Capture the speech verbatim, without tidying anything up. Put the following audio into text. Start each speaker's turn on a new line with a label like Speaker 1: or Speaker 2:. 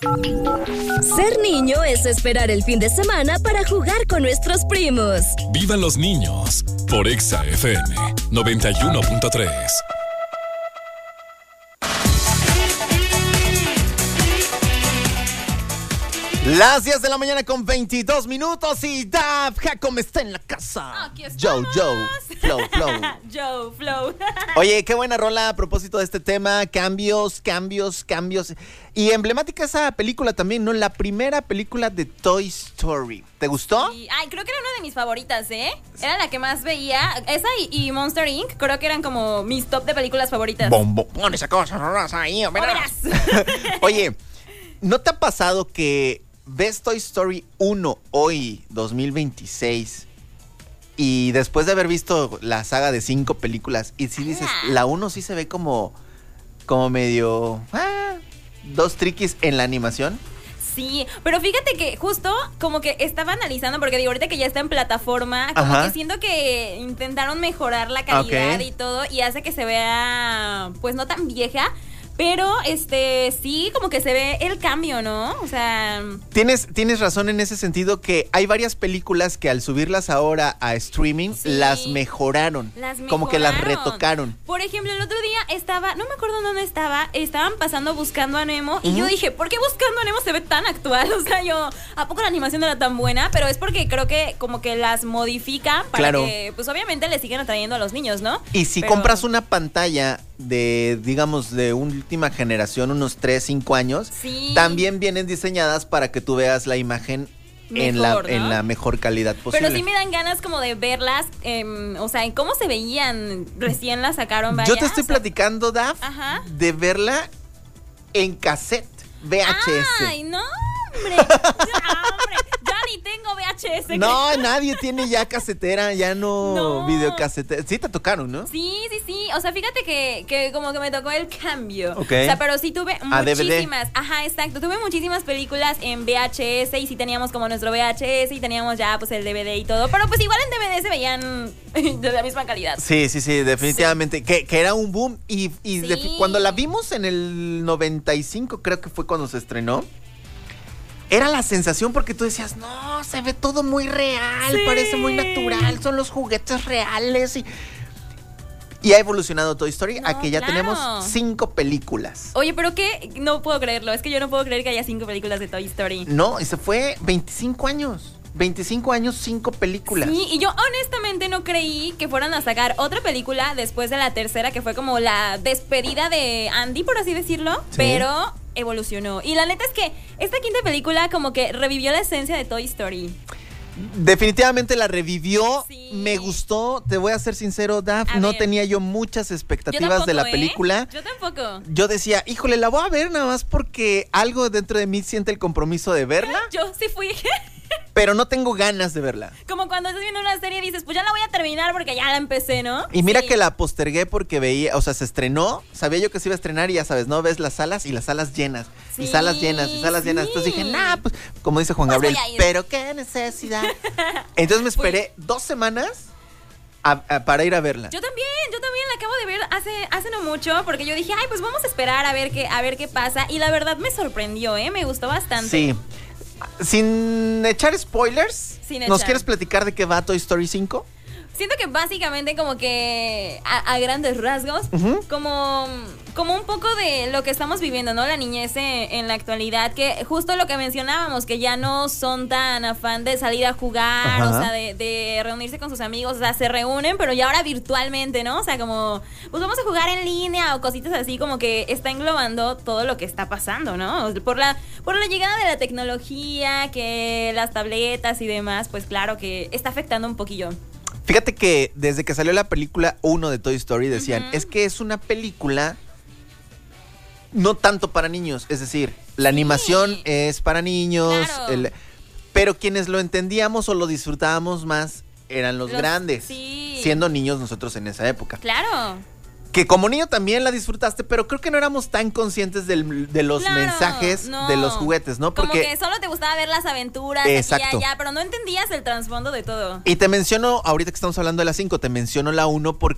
Speaker 1: Ser niño es esperar el fin de semana para jugar con nuestros primos.
Speaker 2: ¡Vivan los niños! Por Exa F M noventa y uno punto tres.
Speaker 3: Las diez de la mañana con veintidós minutos y Daf Jacome está en la casa.
Speaker 4: Aquí estamos.
Speaker 3: Joe, Joe, Flow, Flow.
Speaker 4: Joe, Flow.
Speaker 3: Oye, qué buena rola a propósito de este tema. Cambios, cambios, cambios. Y emblemática esa película también, ¿no? La primera película de Toy Story. ¿Te gustó?
Speaker 4: Sí. Ay, creo que era una de mis favoritas, ¿eh? Era la que más veía. Esa y, y Monster incorporated creo que eran como mis top de películas favoritas.
Speaker 3: Bombo. Pon esa cosa horrorosa ahí, verás. Oye, ¿no te ha pasado que ves Toy Story uno hoy, dos mil veintiséis, y después de haber visto la saga de cinco películas, y si dices, la uno sí se ve como, como medio, ah, dos triquis en la animación?
Speaker 4: Sí, pero fíjate que justo como que estaba analizando, porque digo, ahorita que ya está en plataforma, como
Speaker 3: Ajá.
Speaker 4: que siento que intentaron mejorar la calidad
Speaker 3: Okay.
Speaker 4: y todo, y hace que se vea, pues no tan vieja. Pero, este, sí, como que se ve el cambio, ¿no? O sea...
Speaker 3: Tienes, tienes razón en ese sentido que hay varias películas que al subirlas ahora a streaming,
Speaker 4: Sí.
Speaker 3: las mejoraron.
Speaker 4: Las
Speaker 3: Como que las
Speaker 4: mejoraron.
Speaker 3: retocaron.
Speaker 4: Por ejemplo, el otro día estaba, no me acuerdo dónde estaba, estaban pasando Buscando a Nemo, y
Speaker 3: Ujú.
Speaker 4: yo dije, ¿por qué Buscando a Nemo se ve tan actual? O sea, yo, ¿a poco la animación era tan buena? Pero es porque creo que como que las modifican para
Speaker 3: Claro.
Speaker 4: que, pues obviamente le sigan atrayendo a los niños, ¿no?
Speaker 3: Y si
Speaker 4: Pero-
Speaker 3: compras una pantalla de, digamos, de última generación, unos tres, cinco años,
Speaker 4: Sí.
Speaker 3: también vienen diseñadas para que tú veas la imagen en, la,
Speaker 4: Mejor, ¿no?
Speaker 3: en la mejor calidad posible.
Speaker 4: Pero sí me dan ganas como de verlas, eh, o sea, en cómo se veían, recién las sacaron, vaya.
Speaker 3: Yo te estoy
Speaker 4: o sea,
Speaker 3: platicando, Daf,
Speaker 4: Ajá.
Speaker 3: de verla en cassette V H S.
Speaker 4: Ay, no, hombre. Ya, hombre, ya ni tengo V H S.
Speaker 3: No, nadie tiene ya casetera, ya no,
Speaker 4: No.
Speaker 3: videocasetera. Sí te tocaron, ¿no?
Speaker 4: Sí, sí, sí. O sea, fíjate que, que como que me tocó el cambio.
Speaker 3: Ok.
Speaker 4: O sea, pero sí tuve
Speaker 3: A D V D.
Speaker 4: muchísimas. Ajá, exacto. Tuve muchísimas películas en V H S y sí teníamos como nuestro V H S y teníamos ya pues el D V D y todo. Pero pues igual en D V D se veían de la misma calidad.
Speaker 3: Sí, sí, sí, definitivamente. Que, que era un boom. Y, y
Speaker 4: Sí.
Speaker 3: defi- cuando la vimos en el noventa y cinco, creo que fue cuando se estrenó, era la sensación porque tú decías, no, se ve todo muy real,
Speaker 4: Sí.
Speaker 3: parece muy natural, son los juguetes reales. Y, y ha evolucionado Toy Story
Speaker 4: No,
Speaker 3: a que ya
Speaker 4: claro.
Speaker 3: tenemos cinco películas.
Speaker 4: Oye, pero qué, no puedo creerlo. Es que yo no puedo creer que haya cinco películas de Toy Story.
Speaker 3: No, y se fue veinticinco años. veinticinco años, cinco películas.
Speaker 4: Sí, y yo honestamente no creí que fueran a sacar otra película después de la tercera, que fue como la despedida de Andy, por así decirlo,
Speaker 3: Sí.
Speaker 4: pero evolucionó. Y la neta es que esta quinta película como que revivió la esencia de Toy Story.
Speaker 3: Definitivamente la revivió.
Speaker 4: Sí.
Speaker 3: Me gustó, te voy a ser sincero, Daf.
Speaker 4: A
Speaker 3: No
Speaker 4: ver.
Speaker 3: tenía yo muchas
Speaker 4: Yo
Speaker 3: expectativas
Speaker 4: tampoco,
Speaker 3: de la
Speaker 4: ¿eh?
Speaker 3: película.
Speaker 4: Yo tampoco.
Speaker 3: Yo decía, híjole, la voy a ver nada más porque algo dentro de mí siente el compromiso de verla,
Speaker 4: Yo sí fui.
Speaker 3: pero no tengo ganas de verla.
Speaker 4: Como cuando estás viendo una serie y dices, pues ya la voy a terminar porque ya la empecé, ¿no?
Speaker 3: Y mira
Speaker 4: Sí.
Speaker 3: que la postergué porque veía, o sea, se estrenó, sabía yo que se iba a estrenar y ya sabes, ¿no? Ves las salas y las salas llenas, y
Speaker 4: Sí,
Speaker 3: salas llenas, y salas
Speaker 4: sí.
Speaker 3: llenas. Entonces dije, nah, pues, como dice Juan
Speaker 4: Pues
Speaker 3: Gabriel,
Speaker 4: voy a ir.
Speaker 3: pero qué necesidad. Entonces me esperé dos semanas a- a- para ir a verla.
Speaker 4: Yo también, yo también la acabo de ver hace, hace no mucho, porque yo dije, ay, pues vamos a esperar a ver qué, a ver qué pasa. Y la verdad me sorprendió, ¿eh? Me gustó bastante.
Speaker 3: Sí. Sin echar spoilers,
Speaker 4: Sin
Speaker 3: ¿nos
Speaker 4: echar.
Speaker 3: quieres platicar de qué va Toy Story cinco?
Speaker 4: Siento que básicamente como que a, a grandes rasgos,
Speaker 3: Ujú.
Speaker 4: como, como un poco de lo que estamos viviendo, ¿no? La niñez en, en la actualidad, que justo lo que mencionábamos, que ya no son tan afán de salir a jugar,
Speaker 3: Ajá.
Speaker 4: o sea, de, de reunirse con sus amigos, o sea, se reúnen, pero ya ahora virtualmente, ¿no? O sea, como, pues vamos a jugar en línea o cositas así, como que está englobando todo lo que está pasando, ¿no? Por la, por la llegada de la tecnología, que las tabletas y demás, pues claro que está afectando un poquillo.
Speaker 3: Fíjate que desde que salió la película uno de Toy Story decían,
Speaker 4: Ujú.
Speaker 3: es que es una película no tanto para niños, es decir, la
Speaker 4: Sí.
Speaker 3: animación es para niños,
Speaker 4: Claro.
Speaker 3: el- pero quienes lo entendíamos o lo disfrutábamos más eran los,
Speaker 4: Los-
Speaker 3: grandes,
Speaker 4: sí.
Speaker 3: siendo niños nosotros en esa época.
Speaker 4: Claro.
Speaker 3: Que como niño también la disfrutaste, pero creo que no éramos tan conscientes del- de los
Speaker 4: Claro,
Speaker 3: mensajes
Speaker 4: no.
Speaker 3: de los juguetes, ¿no?
Speaker 4: Como
Speaker 3: Porque
Speaker 4: que solo te gustaba ver las aventuras aquí y
Speaker 3: Exacto.
Speaker 4: allá, pero no entendías el trasfondo de todo.
Speaker 3: y te menciono, ahorita que estamos hablando de la cinco, te menciono la uno porque